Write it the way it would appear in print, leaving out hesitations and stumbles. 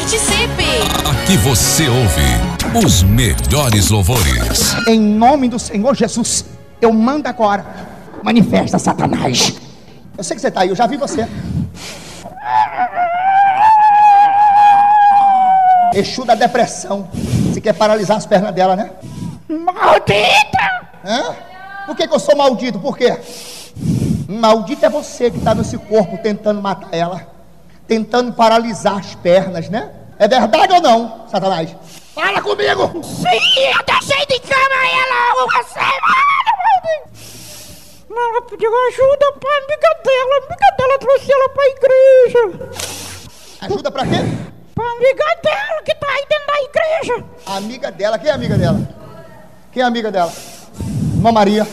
Participe! Aqui você ouve os melhores louvores. Em nome do Senhor Jesus, eu mando agora. Manifesta, Satanás. Eu sei que você tá aí, eu já vi você. Exu da depressão. Você quer paralisar as pernas dela, né? Maldita! Hã? Por que eu sou maldito? Por quê? Maldito é você que está nesse corpo tentando matar ela, tentando paralisar as pernas, né? É verdade ou não, Satanás? Fala comigo! Sim, eu deixei de cama ela uma semana. Ela pediu ajuda pra amiga dela trouxe ela pra igreja. Ajuda pra quê? Pra amiga dela que tá aí dentro da igreja. A amiga dela, quem é a amiga dela? Quem é a amiga dela? Irmã Maria.